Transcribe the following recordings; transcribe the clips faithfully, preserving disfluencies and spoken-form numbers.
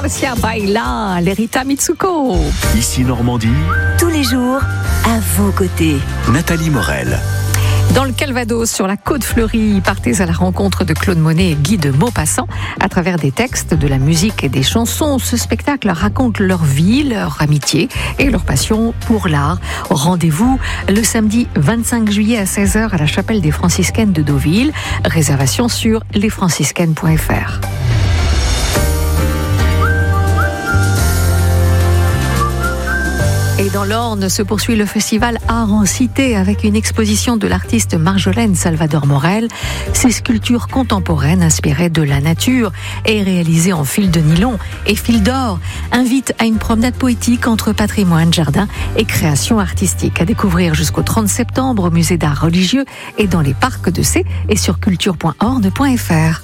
Vamos a bailar, l'Erita Mitsuko. Ici Normandie, tous les jours, à vos côtés. Nathalie Morel. Dans le Calvados, sur la Côte Fleurie, partez à la rencontre de Claude Monet et Guy de Maupassant. À travers des textes, de la musique et des chansons, ce spectacle raconte leur vie, leur amitié et leur passion pour l'art. Rendez-vous le samedi vingt-cinq juillet à seize heures à la chapelle des Franciscaines de Deauville. Réservation sur lesfranciscaines point f r. Et dans l'Orne se poursuit le festival Art en Cité avec une exposition de l'artiste Marjolaine Salvador Morel. Ses sculptures contemporaines inspirées de la nature et réalisées en fil de nylon et fil d'or invitent à une promenade poétique entre patrimoine, jardin et création artistique. À découvrir jusqu'au trente septembre au musée d'art religieux et dans les parcs de Sées et sur culture point orne point f r.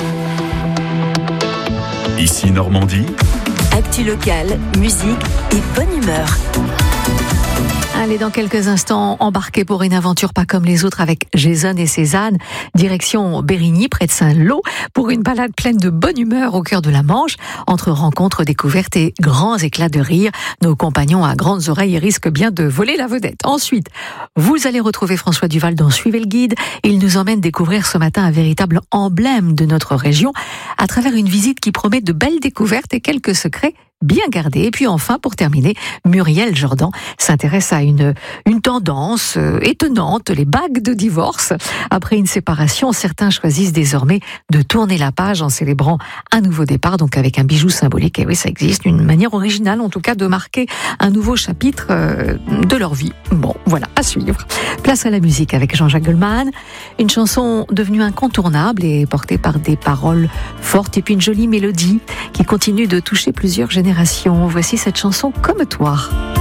Ici Normandie. Actu locale, musique et bonne humeur. Allez, dans quelques instants, embarquez pour une aventure pas comme les autres avec Jason et Cézanne, direction Bérigny, près de Saint-Lô, pour une balade pleine de bonne humeur au cœur de la Manche, entre rencontres, découvertes et grands éclats de rire. Nos compagnons à grandes oreilles risquent bien de voler la vedette. Ensuite, vous allez retrouver François Duval dans Suivez le guide. Il nous emmène découvrir ce matin un véritable emblème de notre région, à travers une visite qui promet de belles découvertes et quelques secrets bien gardé. Et puis enfin, pour terminer, Muriel Jordan s'intéresse à une, une tendance euh, étonnante, les bagues de divorce. Après une séparation, certains choisissent désormais de tourner la page en célébrant un nouveau départ, donc avec un bijou symbolique. Et oui, ça existe, une manière originale en tout cas de marquer un nouveau chapitre euh, de leur vie. Bon, voilà, à suivre. Place à la musique avec Jean-Jacques Goldman, une chanson devenue incontournable et portée par des paroles fortes et puis une jolie mélodie qui continue de toucher plusieurs générations. Voici cette chanson Comme toi.